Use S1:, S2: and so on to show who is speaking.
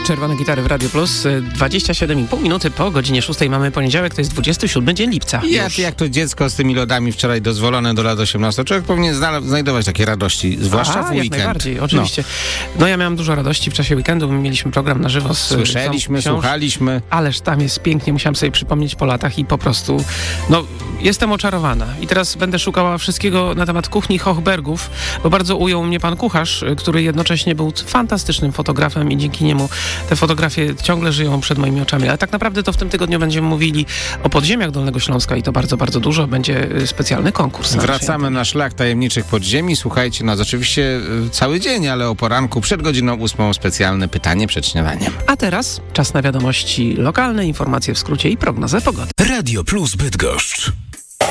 S1: Czerwone gitary w Radio Plus. 27,5 minuty po godzinie 6 mamy poniedziałek, to jest 27 dzień lipca.
S2: Jak to dziecko z tymi lodami wczoraj dozwolone do lat 18. Człowiek powinien znajdować takie radości, zwłaszcza w weekend.
S1: Jak najbardziej, oczywiście. No ja miałem dużo radości w czasie weekendu, mieliśmy program na żywo.
S2: Słyszeliśmy, słuchaliśmy.
S1: Ależ tam jest pięknie, musiałem sobie przypomnieć po latach i po prostu, jestem oczarowana. I teraz będę szukała wszystkiego na temat kuchni Hochbergów, bo bardzo ujął mnie pan kucharz, który jednocześnie był fantastycznym fotografem i dzięki niemu te fotografie ciągle żyją przed moimi oczami. Ale tak naprawdę to w tym tygodniu będziemy mówili o podziemiach Dolnego Śląska i to bardzo, bardzo dużo. Będzie specjalny konkurs.
S2: Wracamy na szlak tajemniczych podziemi. Słuchajcie nas oczywiście cały dzień, ale o poranku przed godziną 8 specjalne pytanie przed śniadaniem.
S1: A teraz czas na wiadomości lokalne, informacje w skrócie i prognozę pogody.
S3: Radio Plus Bydgoszcz.